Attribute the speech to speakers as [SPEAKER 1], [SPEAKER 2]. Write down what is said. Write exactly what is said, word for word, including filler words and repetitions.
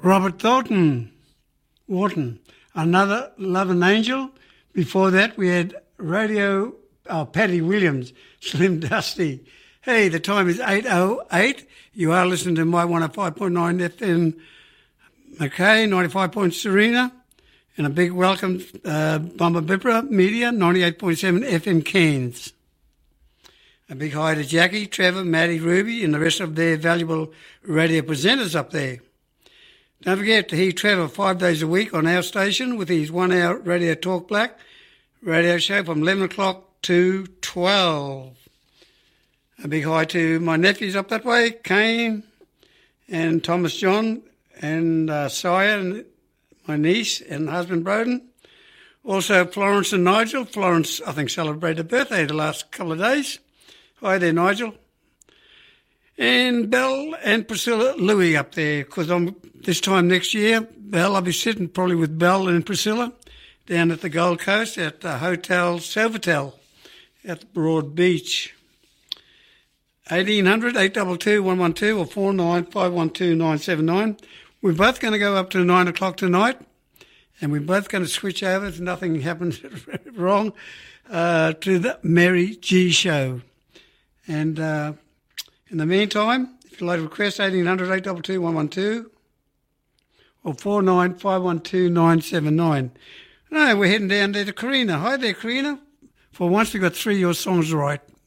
[SPEAKER 1] Robert Thornton, Wharton, Another Loving Angel. Before that, we had Radio, oh, Paddy Williams, Slim Dusty. Hey, the time is eight oh eight. You are listening to my one oh five point nine F M Mackay, ninety-five point Serena, and a big welcome, uh, Bomba Bibra Media, ninety-eight point seven F M Cairns. A big hi to Jackie, Trevor, Maddie, Ruby, and the rest of their valuable radio presenters up there. Don't forget to hear Trevor five days a week on our station with his one-hour Radio Talk Black radio show from eleven o'clock to twelve. A big hi to my nephews up that way, Kane and Thomas John and uh, Sire and my niece and husband Broden. Also Florence and Nigel. Florence, I think, celebrated a birthday the last couple of days. Hi there, Nigel. And Belle and Priscilla Louie up there, because I'm this time next year, Belle, I'll be sitting probably with Belle and Priscilla down at the Gold Coast at the Hotel Silvertel at the Broad Beach. eighteen hundred, eight two two, one one two or four nine five one two nine seven nine. We're both going to go up to nine o'clock tonight, and we're both going to switch over if nothing happens wrong uh, to the Mary G Show. And uh, in the meantime, if you'd like to request, eighteen hundred, eight two two, one one two or four nine five one two nine seven nine. No, we're heading down there to Karina. Hi there, Karina. For once, we got three of your songs right.